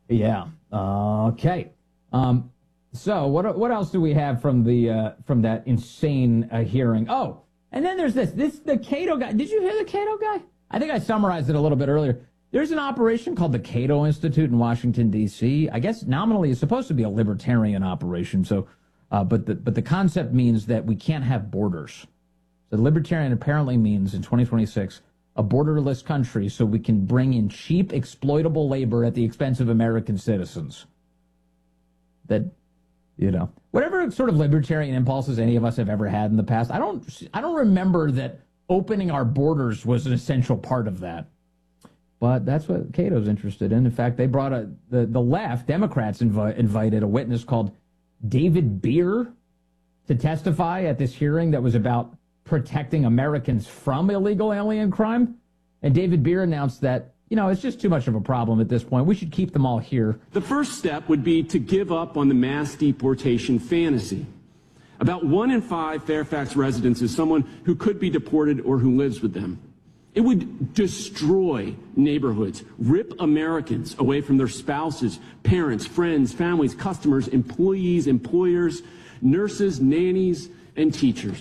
Yeah. Okay. So what else do we have from that insane hearing? Oh, and then there's the Cato guy. Did you hear the Cato guy? I think I summarized it a little bit earlier. There's an operation called the Cato Institute in Washington, D.C. I guess nominally it's supposed to be a libertarian operation. So, but the concept means that we can't have borders. So libertarian apparently means in 2026 a borderless country, so we can bring in cheap, exploitable labor at the expense of American citizens. That, whatever sort of libertarian impulses any of us have ever had in the past, I don't remember that opening our borders was an essential part of that. But that's what Cato's interested in. In fact, they brought the left, Democrats invited a witness called David Beer to testify at this hearing that was about protecting Americans from illegal alien crime. And David Beer announced that, it's just too much of a problem at this point. We should keep them all here. The first step would be to give up on the mass deportation fantasy. About 1 in 5 Fairfax residents is someone who could be deported or who lives with them. It would destroy neighborhoods, rip Americans away from their spouses, parents, friends, families, customers, employees, employers, nurses, nannies, and teachers.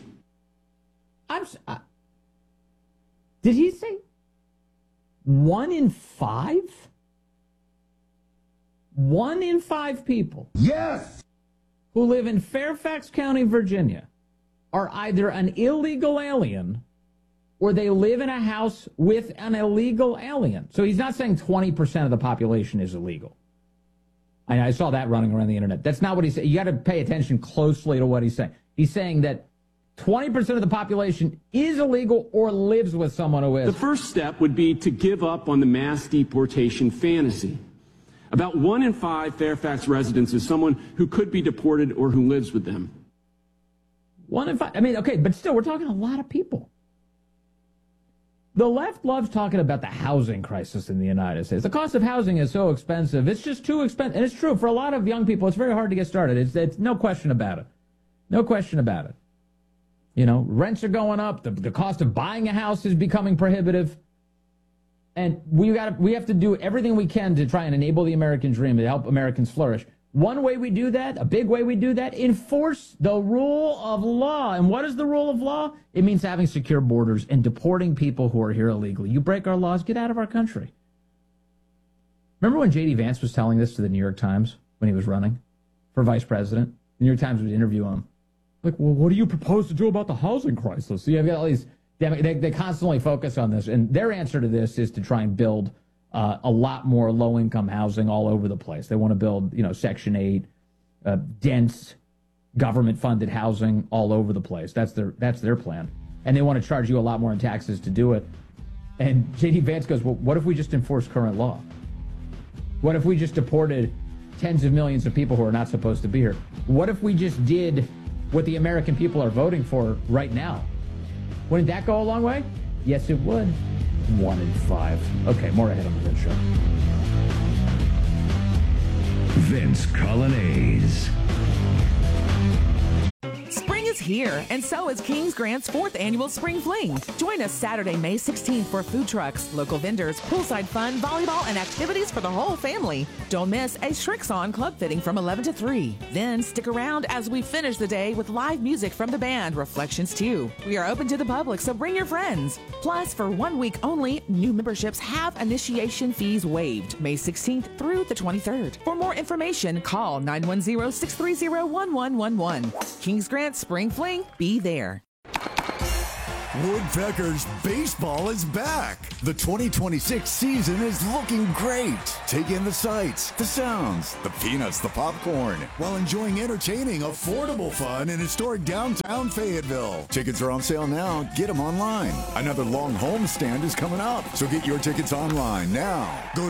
Did he say 1 in 5? 1 in 5 people. Yes! Who live in Fairfax County, Virginia, are either an illegal alien or they live in a house with an illegal alien. So he's not saying 20% of the population is illegal. I saw that running around the internet. That's not what he said. You got to pay attention closely to what he's saying. He's saying that 20% of the population is illegal or lives with someone who is. The first step would be to give up on the mass deportation fantasy. About 1 in 5 Fairfax residents is someone who could be deported or who lives with them. 1 in 5. I mean, okay, but still, we're talking a lot of people. The left loves talking about the housing crisis in the United States. The cost of housing is so expensive. It's just too expensive. And it's true. For a lot of young people, it's very hard to get started. It's no question about it. No question about it. Rents are going up. The cost of buying a house is becoming prohibitive. And we have to do everything we can to try and enable the American dream, to help Americans flourish. One way we do that, a big way we do that, enforce the rule of law. And what is the rule of law? It means having secure borders and deporting people who are here illegally. You break our laws, get out of our country. Remember when J.D. Vance was telling this to the New York Times when he was running for vice president? The New York Times would interview him. Like, well, what do you propose to do about the housing crisis? So you've got all these, they constantly focus on this. And their answer to this is to try and build a lot more low-income housing all over the place. They want to build, Section 8, dense government-funded housing all over the place. That's their plan. And they want to charge you a lot more in taxes to do it. And J.D. Vance goes, well, what if we just enforce current law? What if we just deported tens of millions of people who are not supposed to be here? What if we just did what the American people are voting for right now? Wouldn't that go a long way? Yes, it would. 1 in 5. Okay, more ahead on the Vince Show. Vince Colonnese. Spring is here, and so is Kings Grant's 4th annual Spring Fling. Join us Saturday, May 16th for food trucks, local vendors, poolside fun, volleyball, and activities for the whole family. Don't miss a Shrix-On club fitting from 11 to 3. Then stick around as we finish the day with live music from the band Reflections 2. We are open to the public, so bring your friends. Plus, for 1 week only, new memberships have initiation fees waived May 16th through the 23rd. For more information, call 910-630-1111. Kings Grant Spring Fling, be there. Woodpeckers baseball is back. The 2026 season is looking great. Take in the sights, the sounds, the peanuts, the popcorn, while enjoying entertaining, affordable fun in historic downtown Fayetteville. Tickets are on sale now. Get them online. Another long homestand is coming up, so get your tickets online now. Go to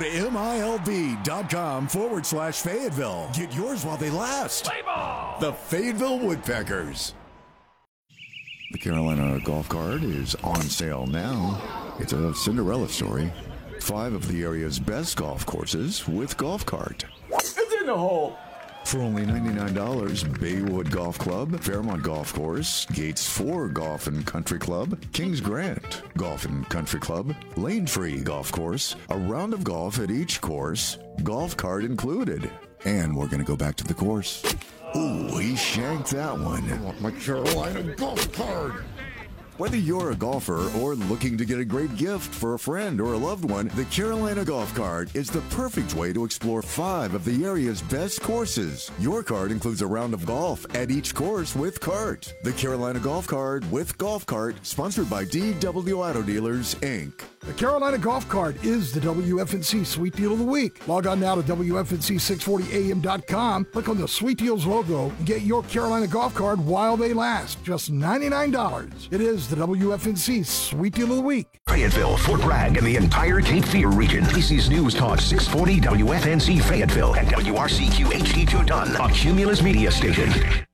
MILB.com/Fayetteville. Get yours while they last. Play ball! The Fayetteville Woodpeckers. The Carolina Golf Cart is on sale now. It's a Cinderella story. 5 of the area's best golf courses with Golf Cart. It's in the hole. For only $99, Baywood Golf Club, Fairmont Golf Course, Gates 4 Golf and Country Club, Kings Grant Golf and Country Club, Lane Tree Golf Course, a round of golf at each course, golf cart included. And we're going to go back to the course. Ooh, he shanked that one. I want my Carolina golf cart. Whether you're a golfer or looking to get a great gift for a friend or a loved one, the Carolina Golf Cart is the perfect way to explore 5 of the area's best courses. Your cart includes a round of golf at each course with cart. The Carolina Golf Cart with golf cart, sponsored by DW Auto Dealers, Inc. The Carolina Golf Cart is the WFNC Sweet Deal of the Week. Log on now to WFNC640AM.com, click on the Sweet Deals logo, and get your Carolina Golf Cart while they last. Just $99. It is the WFNC Sweet Deal of the Week. Fayetteville, Fort Bragg, and the entire Cape Fear region. This is News Talk 640 WFNC Fayetteville and WRCQ HD2 Dunn, a Cumulus media station.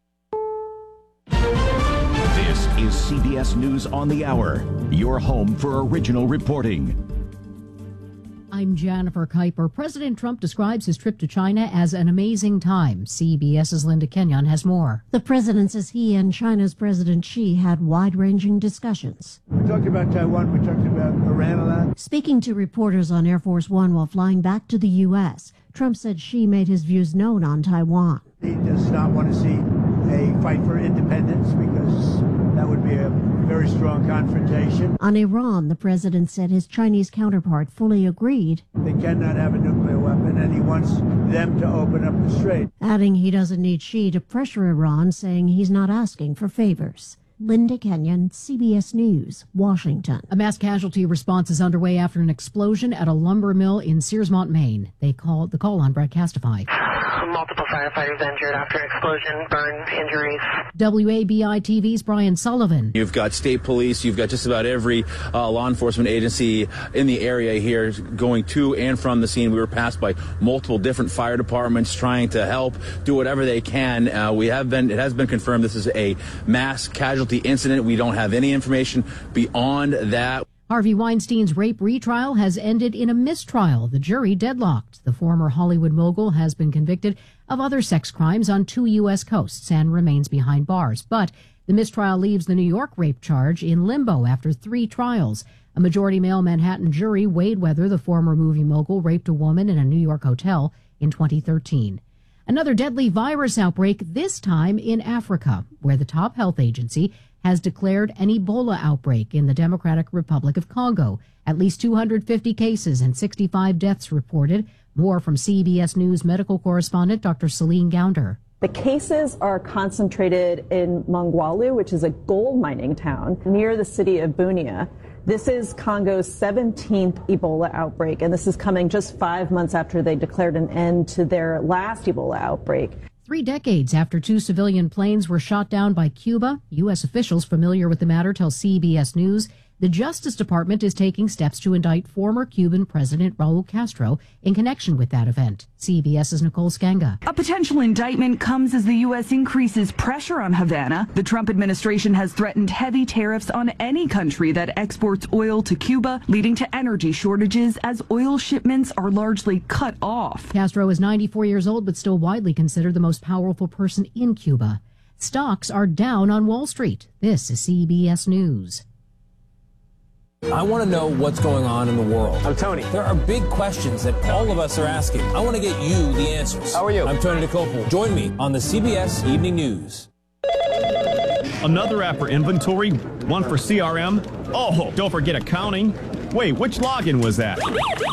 This is CBS News on the Hour, your home for original reporting. I'm Jennifer Kuiper. President Trump describes his trip to China as an amazing time. CBS's Linda Kenyon has more. The president says he and China's President Xi had wide-ranging discussions. We talked about Taiwan. We talked about Iran a lot. Speaking to reporters on Air Force One while flying back to the U.S., Trump said Xi made his views known on Taiwan. He does not want to see a fight for independence because that would be a very strong confrontation. On Iran, the president said his Chinese counterpart fully agreed. They cannot have a nuclear weapon, and he wants them to open up the strait. Adding he doesn't need Xi to pressure Iran, saying he's not asking for favors. Linda Kenyon, CBS News, Washington. A mass casualty response is underway after an explosion at a lumber mill in Searsmont, Maine. The call on broadcastified. Multiple firefighters injured after explosion, burn injuries. WABI TV's Brian Sullivan. You've got state police, you've got just about every law enforcement agency in the area here going to and from the scene. We were passed by multiple different fire departments trying to help, do whatever they can. It has been confirmed this is a mass casualty incident. We don't have any information beyond that. Harvey Weinstein's rape retrial has ended in a mistrial. The jury deadlocked. The former Hollywood mogul has been convicted of other sex crimes on 2 U.S. coasts and remains behind bars. But the mistrial leaves the New York rape charge in limbo after 3 trials. A majority male Manhattan jury weighed whether the former movie mogul raped a woman in a New York hotel in 2013. Another deadly virus outbreak, this time in Africa, where the top health agency has declared an Ebola outbreak in the Democratic Republic of Congo. At least 250 cases and 65 deaths reported. More from CBS News medical correspondent Dr. Celine Gounder. The cases are concentrated in Mongwalu, which is a gold mining town near the city of Bunia. This is Congo's 17th Ebola outbreak, and this is coming just 5 months after they declared an end to their last Ebola outbreak. 3 decades after 2 civilian planes were shot down by Cuba, U.S. officials familiar with the matter tell CBS News the Justice Department is taking steps to indict former Cuban President Raul Castro in connection with that event. CBS's Nicole Skanga. A potential indictment comes as the U.S. increases pressure on Havana. The Trump administration has threatened heavy tariffs on any country that exports oil to Cuba, leading to energy shortages as oil shipments are largely cut off. Castro is 94 years old, but still widely considered the most powerful person in Cuba. Stocks are down on Wall Street. This is CBS News. I want to know what's going on in the world. I'm Tony. There are big questions that all of us are asking. I want to get you the answers. How are you? I'm Tony DeCopel. Join me on the CBS Evening News. Another app for inventory, one for CRM. Oh, don't forget accounting. Wait, which login was that?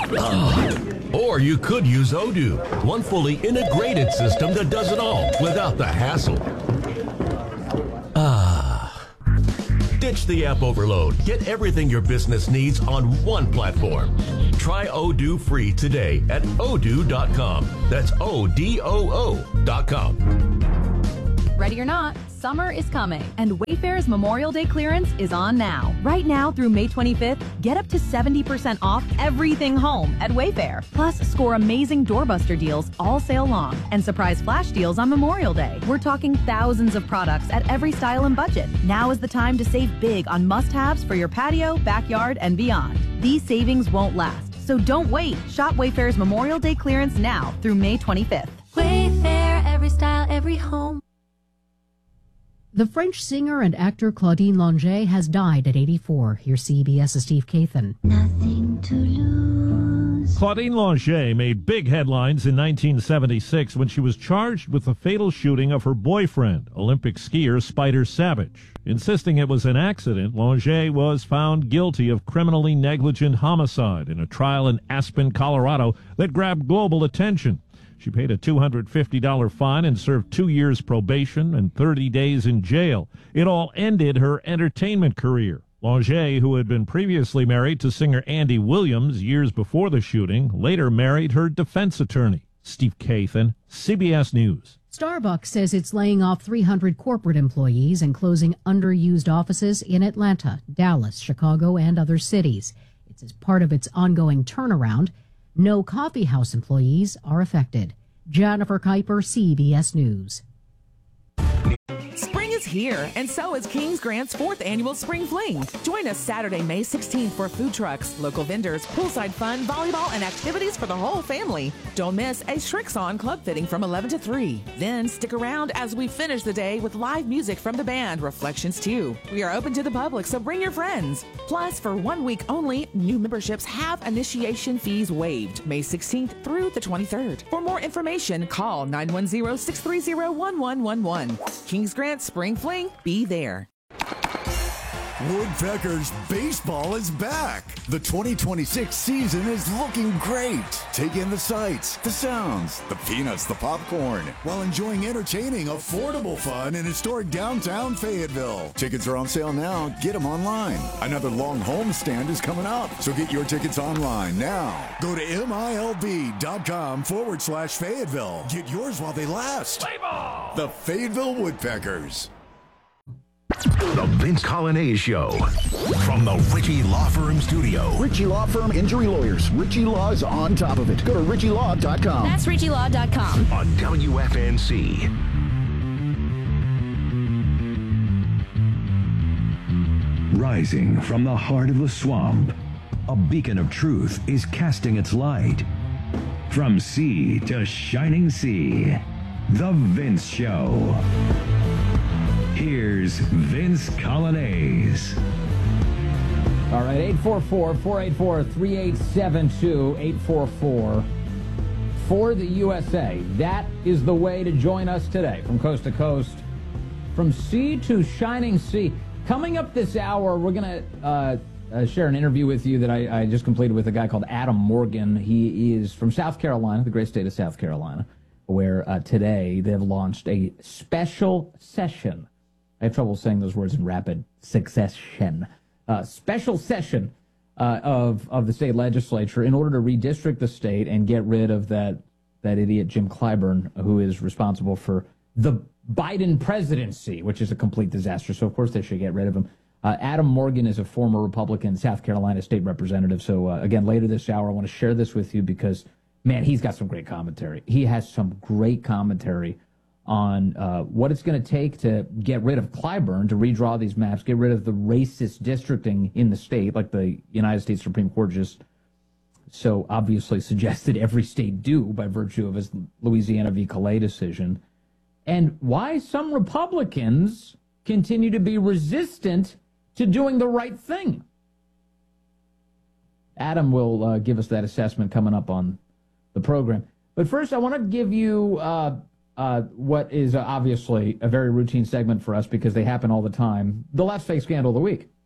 Or you could use Odoo, one fully integrated system that does it all without the hassle. Ditch the app overload. Get everything your business needs on one platform. Try Odoo free today at odoo.com. That's ODOO.com. Ready or not, summer is coming, and Wayfair's Memorial Day clearance is on now. Right now through May 25th, get up to 70% off everything home at Wayfair. Plus, score amazing doorbuster deals all sale long and surprise flash deals on Memorial Day. We're talking thousands of products at every style and budget. Now is the time to save big on must-haves for your patio, backyard, and beyond. These savings won't last, so don't wait. Shop Wayfair's Memorial Day clearance now through May 25th. Wayfair, every style, every home. The French singer and actor Claudine Longet has died at 84. Here's CBS's Steve Kathan. Nothing to lose. Claudine Longet made big headlines in 1976 when she was charged with the fatal shooting of her boyfriend, Olympic skier Spider Savage. Insisting it was an accident, Longet was found guilty of criminally negligent homicide in a trial in Aspen, Colorado that grabbed global attention. She paid a $250 fine and served 2 years probation and 30 days in jail. It all ended her entertainment career. Longet, who had been previously married to singer Andy Williams years before the shooting, later married her defense attorney. Steve Kathan, CBS News. Starbucks says it's laying off 300 corporate employees and closing underused offices in Atlanta, Dallas, Chicago, and other cities. It's as part of its ongoing turnaround. No coffee house employees are affected. Jennifer Kuiper, CBS News. Spring is here, and so is Kings Grant's 4th annual Spring Fling. Join us Saturday, May 16th for food trucks, local vendors, poolside fun, volleyball, and activities for the whole family. Don't miss a Shrix-On club fitting from 11 to 3. Then stick around as we finish the day with live music from the band Reflections 2. We are open to the public, so bring your friends. Plus, for 1 week only, new memberships have initiation fees waived May 16th through the 23rd. For more information, call 910-630-1111. Kings Grant Spring Fling, be there. Woodpeckers baseball is back. The 2026 season is looking great. Take in the sights, the sounds, the peanuts, the popcorn, while enjoying entertaining, affordable fun in historic downtown Fayetteville. Tickets are on sale now. Get them online. Another long home stand is coming up, so get your tickets online now. Go to MILB.com/Fayetteville. Get yours while they last. Play ball! The Fayetteville Woodpeckers. The Vince Colonnese Show from the Ritchie Law Firm studio. Ritchie Law Firm Injury Lawyers. Ritchie Law is on top of it. Go to RitchieLaw.com. That's RitchieLaw.com. On WFNC. Rising from the heart of the swamp, a beacon of truth is casting its light. From sea to shining sea, The Vince Show. Here's Vince Colonnese. All right, 844-484-3872, 844 for the USA. That is the way to join us today from coast to coast, from sea to shining sea. Coming up this hour, we're going to share an interview with you that I just completed with a guy called Adam Morgan. He is from South Carolina, the great state of South Carolina, where today they've launched a special session. I have trouble saying those words in rapid succession. Special session of the state legislature in order to redistrict the state and get rid of that idiot Jim Clyburn, who is responsible for the Biden presidency, which is a complete disaster. So, of course, they should get rid of him. Adam Morgan is a former Republican South Carolina state representative. So, again, later this hour, I want to share this with you because, man, he's got some great commentary. He has some great commentary on what it's going to take to get rid of Clyburn, to redraw these maps, get rid of the racist districting in the state, like the United States Supreme Court just so obviously suggested every state do by virtue of his Louisiana v. Calais decision, and why some Republicans continue to be resistant to doing the right thing. Adam will give us that assessment coming up on the program. But first, I want to give you what is obviously a very routine segment for us because they happen all the time. The Last Fake Scandal of the Week.